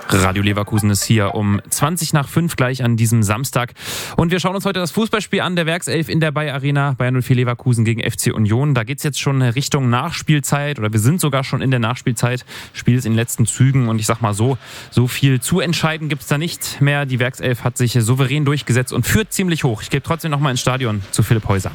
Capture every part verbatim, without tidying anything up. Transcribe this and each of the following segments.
Radio Leverkusen ist hier um zwanzig nach fünf gleich an diesem Samstag. Und wir schauen uns heute das Fußballspiel an, der Werkself in der Bayer Arena, Bayer null vier Leverkusen gegen F C Union. Da geht es jetzt schon Richtung Nachspielzeit oder wir sind sogar schon in der Nachspielzeit. Spiel ist in den letzten Zügen und ich sag mal so, so viel zu entscheiden gibt es da nicht mehr. Die Werkself hat sich souverän durchgesetzt und führt ziemlich hoch. Ich gebe trotzdem nochmal ins Stadion zu Philipp Häuser.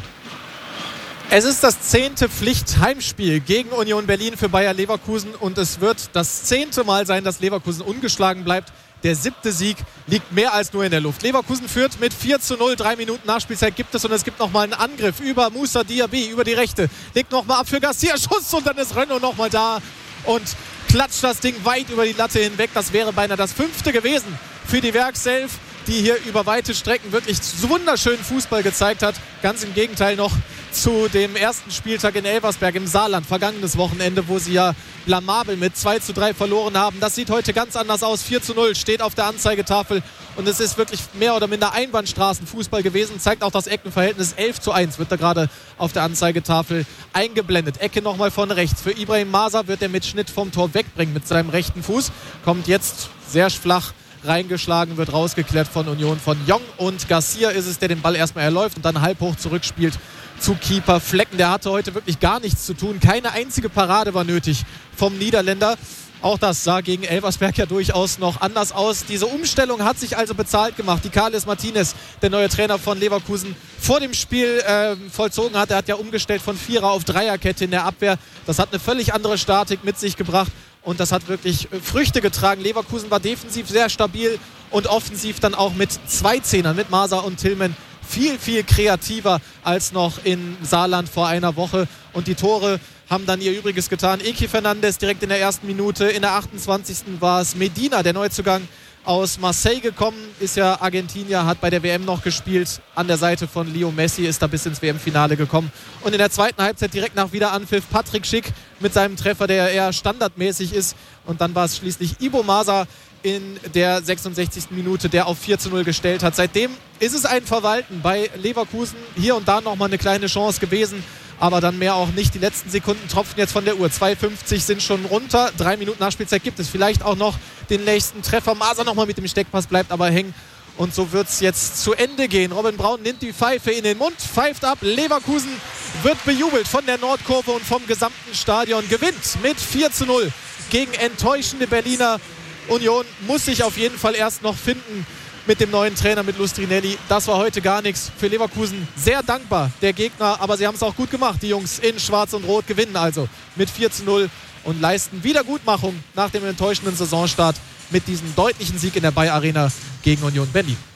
Es ist das zehnte Pflichtheimspiel gegen Union Berlin für Bayer Leverkusen und es wird das zehnte Mal sein, dass Leverkusen ungeschlagen bleibt. Der siebte Sieg liegt mehr als nur in der Luft. Leverkusen führt mit vier zu null. Drei Minuten Nachspielzeit gibt es und es gibt nochmal einen Angriff über Moussa Diaby, über die Rechte. Legt nochmal ab für Garcia, Schuss und dann ist Renaud nochmal da und klatscht das Ding weit über die Latte hinweg. Das wäre beinahe das fünfte gewesen für die Werkself, die hier über weite Strecken wirklich wunderschönen Fußball gezeigt hat. Ganz im Gegenteil noch zu dem ersten Spieltag in Elversberg im Saarland, vergangenes Wochenende, wo sie ja blamabel mit zwei zu drei verloren haben. Das sieht heute ganz anders aus. vier zu null steht auf der Anzeigetafel und es ist wirklich mehr oder minder Einbahnstraßenfußball gewesen. Zeigt auch das Eckenverhältnis. elf zu eins wird da gerade auf der Anzeigetafel eingeblendet. Ecke nochmal von rechts. Für Ibrahim Maser wird er mit Schnitt vom Tor wegbringen mit seinem rechten Fuß. Kommt jetzt sehr flach reingeschlagen, wird rausgeklärt von Union, von Jong, und Garcia ist es, der den Ball erstmal erläuft und dann halb hoch zurückspielt zu Keeper Flecken. Der hatte heute wirklich gar nichts zu tun. Keine einzige Parade war nötig vom Niederländer. Auch das sah gegen Elversberg ja durchaus noch anders aus. Diese Umstellung hat sich also bezahlt gemacht, die Carles Martinez, der neue Trainer von Leverkusen, vor dem Spiel äh, vollzogen hat. Er hat ja umgestellt von Vierer auf Dreierkette in der Abwehr. Das hat eine völlig andere Statik mit sich gebracht. Und das hat wirklich Früchte getragen. Leverkusen war defensiv sehr stabil und offensiv dann auch mit zwei Zehnern, mit Maser und Tillman, viel, viel kreativer als noch in Saarland vor einer Woche. Und die Tore haben dann ihr Übriges getan. Eki Fernandes direkt in der ersten Minute. In der achtundzwanzigsten war es Medina, der Neuzugang aus Marseille gekommen, ist ja Argentinier, hat bei der W M noch gespielt, an der Seite von Leo Messi, ist da bis ins W M-Finale gekommen. Und in der zweiten Halbzeit direkt nach Wiederanpfiff Patrick Schick mit seinem Treffer, der eher standardmäßig ist. Und dann war es schließlich Ibo Maser in der sechsundsechzigsten Minute, der auf vier zu null gestellt hat. Seitdem ist es ein Verwalten bei Leverkusen. Hier und da nochmal eine kleine Chance gewesen, aber dann mehr auch nicht. Die letzten Sekunden tropfen jetzt von der Uhr. zwei fünfzig sind schon runter. Drei Minuten Nachspielzeit gibt es. Vielleicht auch noch den nächsten Treffer. Maser nochmal mit dem Steckpass, bleibt aber hängen. Und so wird es jetzt zu Ende gehen. Robin Braun nimmt die Pfeife in den Mund, pfeift ab. Leverkusen wird bejubelt von der Nordkurve und vom gesamten Stadion. Gewinnt mit vier zu null gegen enttäuschende Berliner. Union muss sich auf jeden Fall erst noch finden mit dem neuen Trainer, mit Lustrinelli. Das war heute gar nichts. Für Leverkusen sehr dankbar, der Gegner. Aber sie haben es auch gut gemacht. Die Jungs in Schwarz und Rot gewinnen also mit vier zu null und leisten Wiedergutmachung nach dem enttäuschenden Saisonstart mit diesem deutlichen Sieg in der Bayer Arena gegen Union Berlin.